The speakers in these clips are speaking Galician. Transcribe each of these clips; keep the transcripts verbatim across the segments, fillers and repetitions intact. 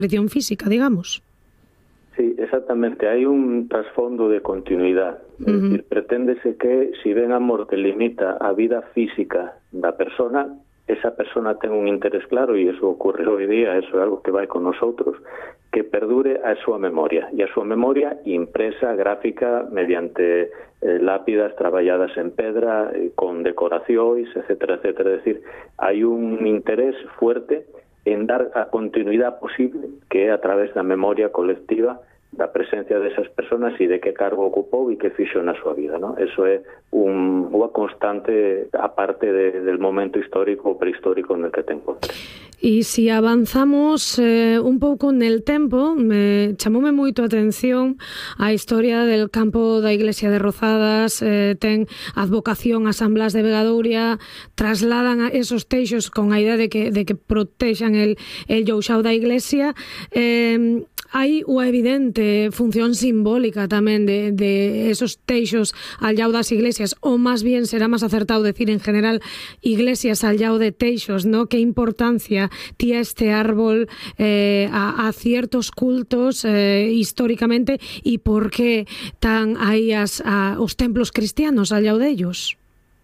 desaparición física, digamos. Sí, exactamente. Hai un trasfondo de continuidade. É uh-huh. dicir, preténdese que se ben a morte limita a vida física da persona, esa persona ten un interés claro, e iso ocorre hoy día, eso é algo que vai con nosotros, que perdure a súa memoria, e a súa memoria impresa, gráfica, mediante eh, lápidas traballadas en pedra, eh, con decoracións, etcétera, etcétera. É dicir, hai un interés fuerte en dar a continuidade posible, que é a través da memoria colectiva, da presencia desas personas e de que cargo ocupou e que fixo na súa vida, ¿no? Eso é un, unha constante aparte de, del momento histórico ou prehistórico en el que te encontras. E se avanzamos eh, un pouco nel tempo, me chamoume moito a atención a historia del campo da iglesia de Rozadas, eh, ten advocación a San Blas de Vegadoria, trasladan a esos teixos con a idea de que, de que protexan el, el llouxao da iglesia. Eh, hai unha evidente función simbólica tamén de, de esos teixos al llao das iglesias, ou máis bien será máis acertado decir en general iglesias al llao de teixos, ¿no? Que importancia tía este árbol eh, a, a ciertos cultos eh, históricamente, e por qué tan aí as, a, os templos cristianos al llao dellos?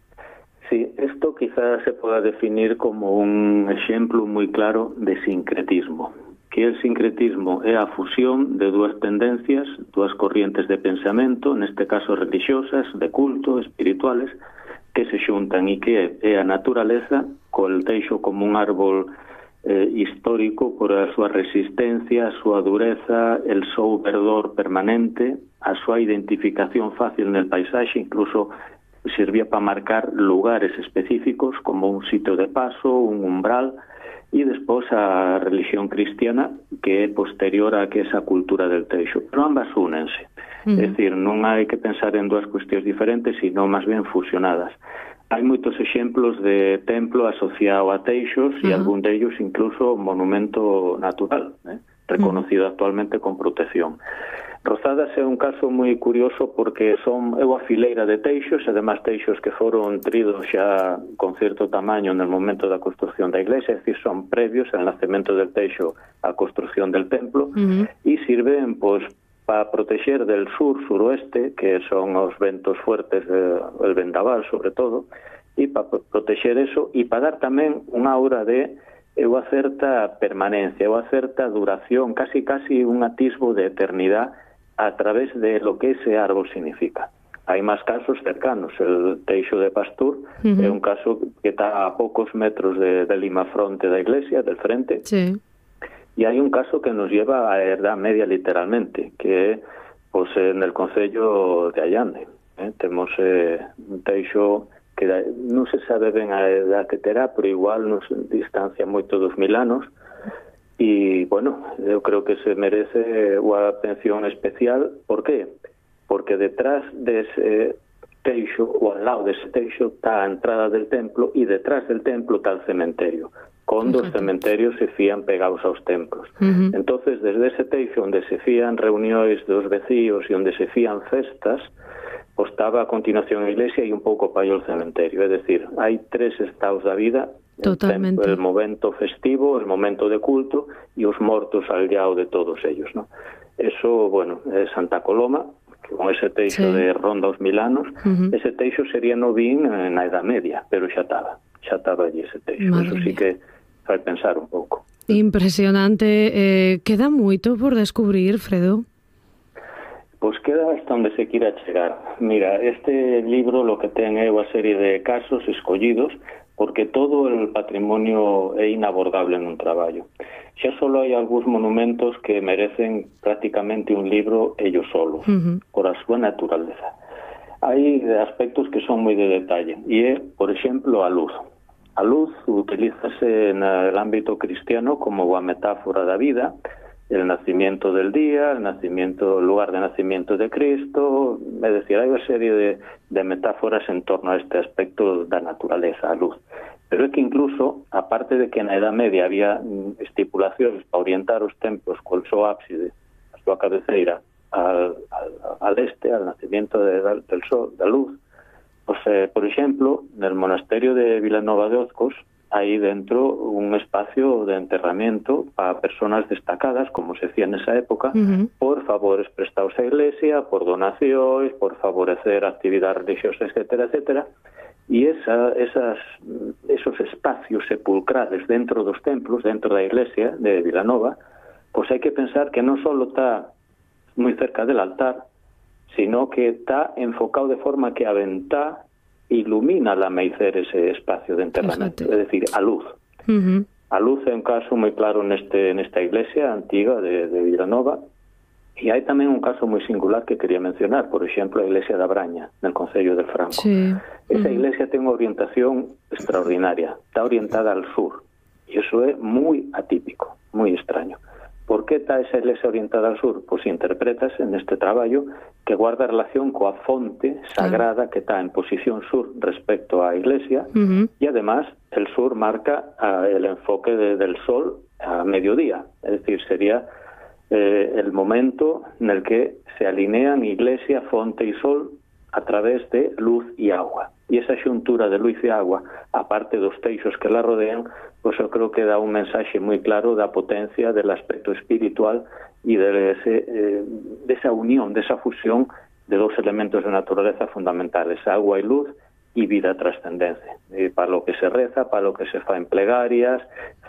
Sí, esto quizás se pueda definir como un exemplo moi claro de sincretismo. Que el sincretismo é a fusión de dúas tendencias, dúas corrientes de pensamento, neste caso religiosas, de culto, espirituales, que se xuntan e que é a naturaleza co el teixo como un árbol eh, histórico por a súa resistencia, a súa dureza, el seu verdor permanente, a súa identificación fácil nel paisaxe, incluso servía para marcar lugares específicos como un sitio de paso, un umbral, e despois a religión cristiana que é posterior a que esa cultura del teixo, pero ambas únense. Uh-huh. É dicir, non hai que pensar en dúas cuestións diferentes, sino máis ben fusionadas. Hai moitos exemplos de templo asociado a teixos, uh-huh. e algún dellos incluso monumento natural, eh, reconocido uh-huh. actualmente con protección. Rozadas é un caso moi curioso porque son é unha fileira de teixos, además teixos que foron tridos xa con certo tamaño no momento da construción da iglesia, é dicir, son previos ao nacemento del teixo á construción del templo, uh-huh. e sirven pois para proteger del sur, suroeste, que son os ventos fuertes, eh, el vendaval sobre todo, e para proteger eso, e para dar tamén unha aura de unha certa permanencia, unha certa duración, casi casi un atisbo de eternidade a través de lo que ese árbol significa. Hai máis casos cercanos. El teixo de Pastur uh-huh. é un caso que está a poucos metros de, de limafronte da iglesia, del frente. Sí. E hai un caso que nos lleva a Edad Media literalmente, que é pues, en el concello de Allande. Eh? Temos eh, un teixo que non se sabe ben a edad que terá, pero igual nos distancia moito dos mil anos. E, bueno, eu creo que se merece unha atención especial. Por qué? Porque detrás dese teixo, ou al lado dese teixo, está a entrada del templo, e detrás del templo está el cementerio, con dos cementerios se fían pegados aos templos. Uh-huh. Entonces, desde ese teixo onde se fían reunións dos vecíos e onde se fían festas, pues estaba a continuación a iglesia e un pouco para o cementerio. É dicir, hai tres estados da vida: totalmente. El momento festivo, el momento de culto e os mortos al llao de todos ellos, ¿no? Eso, bueno, é Santa Coloma, que con ese teixo sí. de ronda os mil anos, uh-huh. ese teixo sería novín na Edad Media, pero xa estaba, xa estaba allí ese teixo. Madre Eso sí mía. Que fai pensar un pouco. Impresionante. Eh, queda moito por descubrir, Fredo? Pois queda hasta onde se quira chegar. Mira, este libro lo que ten é unha serie de casos escollidos, porque todo el patrimonio é inabordable nun traballo. Xa solo hai algúns monumentos que merecen prácticamente un libro ellos solos, uh-huh. por a súa naturaleza. Hai aspectos que son moi de detalle, e é, por exemplo, a luz. A luz utilízase no ámbito cristiano como unha metáfora da vida, el nacimiento del día, el nacimiento, el lugar de nacimiento de Cristo, es decir, hay una serie de, de metáforas en torno a este aspecto da naturaleza, a luz. Pero é que incluso, aparte de que na Edad Media había estipulacións para orientar os templos col seu ábside, a súa cabeceira, al, al, al este, al nacimiento de, del sol, da luz, pues, eh, por exemplo, no monasterio de Vilanova de Ozcos, aí dentro un espacio de enterramiento para personas destacadas, como se hacía nesa época, uh-huh. por favores prestados á Iglesia, por donacións, por favorecer actividades religiosas, etcétera, etcétera. E esa, esas, esos espacios sepulcrales dentro dos templos, dentro da Iglesia de Vilanova, pois hai que pensar que non só está moi cerca del altar, sino que está enfocado de forma que a ventá ilumina al amaicer ese espacio de enterramiento, es decir, a luz. Uh-huh. A luz é un caso moi claro neste nesta iglesia antiga de, de Vilanova, e hai tamén un caso moi singular que quería mencionar, por exemplo, a iglesia da Braña, no Concello del Franco. Sí. Esa uh-huh. iglesia ten unha orientación extraordinaria, está orientada al sur, e iso é moi atípico, moi extraño. Por que está esa iglesia orientada al sur? Pois interpretase neste traballo que guarda relación coa fonte sagrada que está en posición sur respecto á iglesia, uh-huh. e además el sur marca uh, el enfoque de, del sol a mediodía, es decir, sería eh, el momento en el que se alinean iglesia, fonte y sol a través de luz y agua. E esa xuntura de luz e agua, aparte dos teixos que la rodean, pois eu creo que dá un mensaxe moi claro da potencia del aspecto espiritual e de, ese, eh, de esa unión, de esa fusión de dos elementos de naturaleza fundamentales, agua e luz e vida e trascendencia. E para lo que se reza, para lo que se fa en plegarias,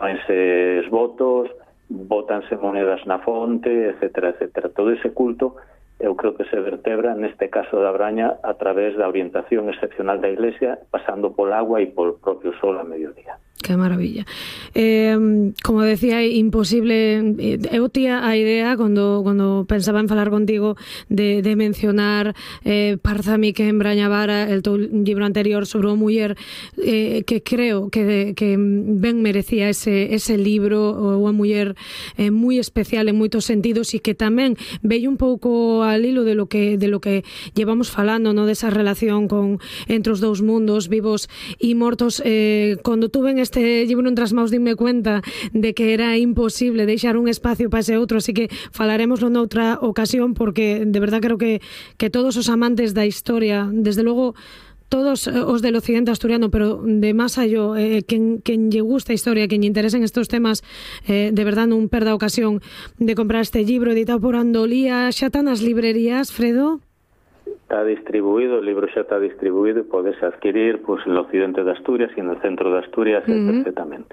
faense votos, botanse monedas na fonte, etcétera, etcétera. Todo ese culto eu creo que se vertebra neste caso da Braña a través da orientación excepcional da Iglesia, pasando pol agua e pol propio sol a mediodía. Qué maravilla. Eh, como decía, imposible. Eu tía a idea, cuando, cuando pensaba en falar contigo, de, de mencionar eh, Párzami que en Brañavara, el teu libro anterior sobre o muller, eh, que creo que, de, que ben merecía ese, ese libro, o a muller eh, moi especial en moitos sentidos, e que tamén veio un pouco al hilo de lo que, de lo que llevamos falando, ¿no? De esa relación con, entre os dous mundos, vivos e mortos. Eh, cando tuve en este libro entre as maus dime cuenta de que era imposible deixar un espacio para ese outro, así que falaremoslo noutra ocasión, porque de verdad creo que, que todos os amantes da historia, desde logo todos os del occidente asturiano, pero de más allá, eh, quen, quen lle gusta a historia, quen lle interesen estos temas, eh, de verdad non perda a ocasión de comprar este libro editado por Andolía. Xa está nas librerías, Fredo? Está distribuído, el libro xa está distribuído e podese adquirir pues, en el occidente de Asturias y en el centro de Asturias uh-huh. perfectamente.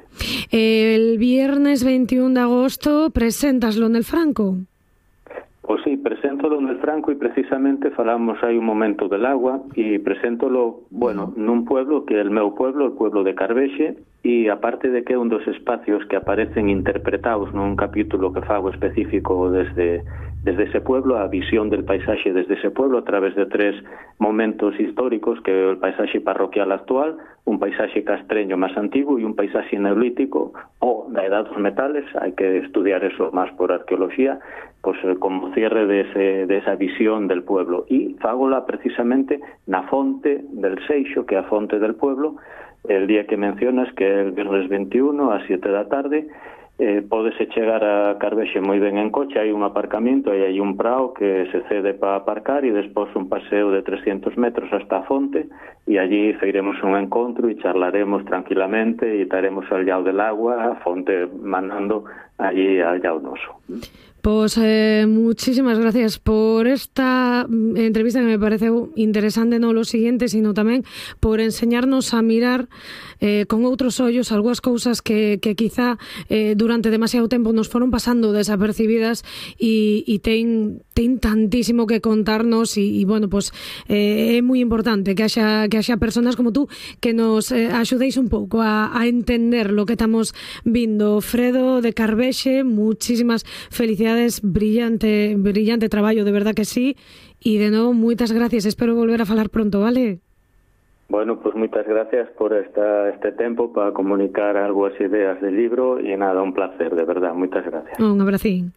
El viernes veintiuno de agosto preséntaslo en el Franco. Pues sí, preséntolo en el Franco y precisamente falamos aí un momento del agua y preséntolo, bueno, nun pueblo que é el meu pueblo, el pueblo de Carvexe, e aparte de que é un dos espacios que aparecen interpretados nun capítulo que fago específico desde desde ese pueblo, a visión del paisaxe desde ese pueblo a través de tres momentos históricos, que é o paisaxe parroquial actual, un paisaxe castreño máis antigo e un paisaxe neolítico ou da edad dos metales. Hai que estudiar eso máis por arqueología, pues como cierre de, ese, de esa visión del pueblo. E fagola precisamente na fonte del Seixo, que é a fonte del pueblo, el día que mencionas, que é el viernes veintiuno a siete da tarde. Eh, pódese chegar a Carvexe moi ben en coche, hai un aparcamiento, hai un prao que se cede para aparcar e despois un paseo de trescientos metros hasta a fonte, e allí feiremos un encontro e charlaremos tranquilamente e estaremos al llao del agua, a fonte manando allí al llao noso. Pues eh, muchísimas gracias por esta entrevista, que me parece interesante, no lo siguiente, sino tamén por enseñarnos a mirar eh, con outros ollos algunhas cousas que, que quizá eh, durante demasiado tempo nos foron pasando desapercibidas e, e ten, ten tantísimo que contarnos e, e bueno, pues eh, é moi importante que haxa, que haxa personas como tú que nos eh, axudéis un pouco a, a entender lo que estamos vindo. Fredo de Carvexe, muchísimas felicidades. Brillante, brillante traballo, de verdad que sí. Y de nuevo, muchas gracias. Espero volver a falar pronto, ¿vale? Bueno, pues muchas gracias por esta, este tiempo para comunicar algunas ideas del libro y nada, un placer, de verdad. Muchas gracias. Un abracín.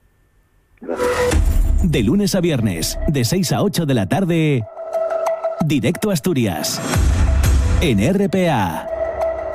Gracias. De lunes a viernes, de seis a ocho de la tarde, Directo Asturias, en R P A.